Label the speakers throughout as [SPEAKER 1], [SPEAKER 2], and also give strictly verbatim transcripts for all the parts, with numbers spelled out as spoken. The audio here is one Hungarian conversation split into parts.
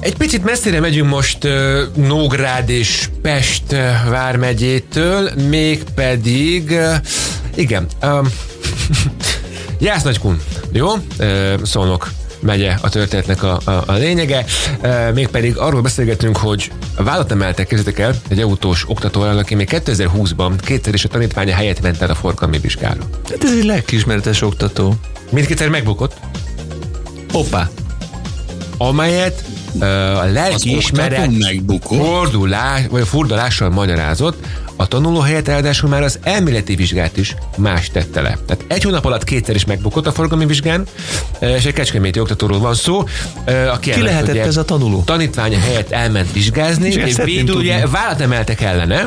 [SPEAKER 1] Egy picit messzire megyünk most uh, Nógrád és Pest uh, vármegyétől, mégpedig, uh, igen, um, Jász-Nagykun, jó? Uh, Szolnok megye a történetnek a, a, a lényege, uh, mégpedig arról beszélgetünk, hogy vállat emeltek, kezdetek el, egy autós oktatóval, aki még kétezer-húszban kétszer is a tanítványa helyett ment el a forgalmi vizsgára.
[SPEAKER 2] Hát ez egy lelkiismeretes oktató.
[SPEAKER 1] Mindkétszer megbukott.
[SPEAKER 2] Hoppá.
[SPEAKER 1] Amelyet uh, a lelkiismeret fordulás, vagy fordulással magyarázott, a tanuló helyett ráadásul már az elméleti vizsgát is más tette le. Tehát egy hónap alatt kétszer is megbukott a forgalmi vizsgán, és egy kecskeméti oktatóról van szó, aki
[SPEAKER 2] Ki lehetett ugye, ez a tanuló?
[SPEAKER 1] Tanítványa helyett elment vizsgázni, és végül ugye vállat emeltek ellene,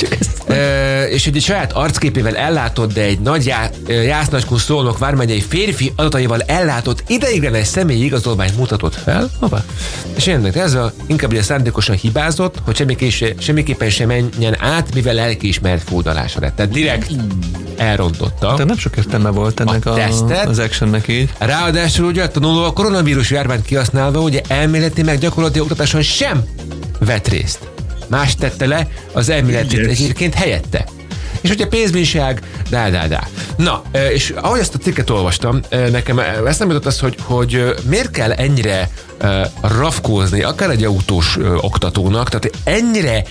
[SPEAKER 1] és egy saját arcképével ellátott, de egy nagy já, Jász-Nagykun Szolnok vármegyei férfi adataival ellátott ideiglenes személyi igazolványt mutatott fel. Hoppá. És ennek ez a, inkább ugye szándékosan hibázott, hogy semmiképpen, semmiképpen sem menjen át, mivel lelkiismert fordulásra lett. Tehát direkt elrontotta.
[SPEAKER 2] Tehát nem sok értelme volt ennek a, a, az actionnek így.
[SPEAKER 1] Ráadásul ugye a tanuló a koronavírus járványt kihasználva ugye elméleti meg gyakorlati oktatáson sem vett részt. Más tette le az elméleti egyébként helyette. És ugye pénzbírság, dá, dá, dá. Na, és ahogy ezt a cikket olvastam, nekem eszembe jutott az, hogy, hogy miért kell ennyire rafkózni, akár egy autós oktatónak, tehát ennyire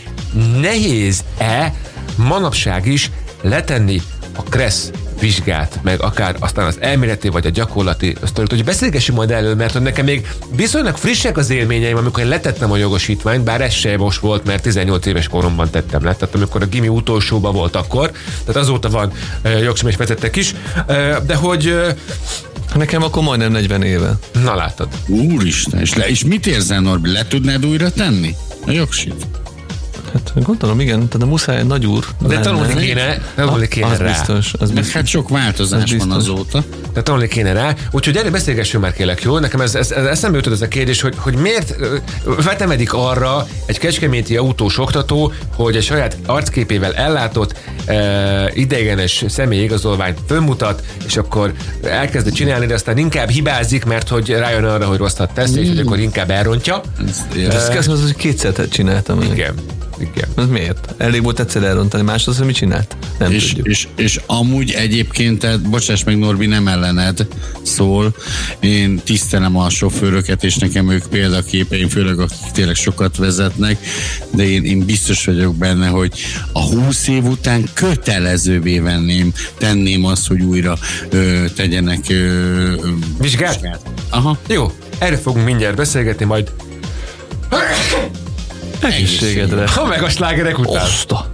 [SPEAKER 1] nehéz-e manapság is letenni a kressz vizsgát, meg akár aztán az elméleti vagy a gyakorlati sztorit. Úgyhogy beszélgessünk majd elő, mert hogy nekem még viszonylag frissek az élményeim, amikor én letettem a jogosítványt, bár ez se most volt, mert tizennyolc éves koromban tettem le, tehát amikor a gimi utolsóba volt akkor, tehát azóta van uh, jogsimés vezettek is, uh, de hogy uh,
[SPEAKER 2] nekem akkor majdnem negyven éve.
[SPEAKER 1] Na látod.
[SPEAKER 3] Úristen, és, le, és mit érzel, Norbi? Le tudnád újra tenni a jogsit?
[SPEAKER 2] Hát gondolom, igen, tehát a muszáj nagy úr.
[SPEAKER 1] De tanulni kéne, tanulni kéne
[SPEAKER 2] az
[SPEAKER 1] rá.
[SPEAKER 2] Biztos, az biztos.
[SPEAKER 3] Hát sok változás van azóta.
[SPEAKER 1] De tanulni kéne rá. Úgyhogy erre beszélgessünk már kérlek, jó? Nekem ez, ez, ez eszembe jutott ez a kérdés, hogy, hogy miért vetemedik arra egy kecskeméti autós oktató, hogy egy saját arcképével ellátott e, ideiglenes személyi igazolványt fölmutat, és akkor elkezdi csinálni, de aztán inkább hibázik, mert hogy rájön arra, hogy rosszat tesz, és hogy akkor inkább elrontja.
[SPEAKER 2] Ez kezd az, hogy kétszer csináltam.
[SPEAKER 1] Igen. Igen.
[SPEAKER 2] Ez miért? Elég volt egyszer elrontani, másodszor mit csinált? Nem
[SPEAKER 3] és,
[SPEAKER 2] tudjuk.
[SPEAKER 3] És, és amúgy egyébként, tehát, bocsáss meg Norbi, nem ellened szól. Én tisztelem a sofőröket, és nekem ők példaképeim, főleg akik tényleg sokat vezetnek, de én, én biztos vagyok benne, hogy a húsz év után kötelezővé venném, tenném azt, hogy újra ö, tegyenek ö,
[SPEAKER 1] vizsgát?
[SPEAKER 3] vizsgát. Aha.
[SPEAKER 1] Jó, erről fogunk mindjárt beszélgetni, majd
[SPEAKER 2] Egészségedre.
[SPEAKER 1] ha meg a slágerek után.
[SPEAKER 2] Oszta.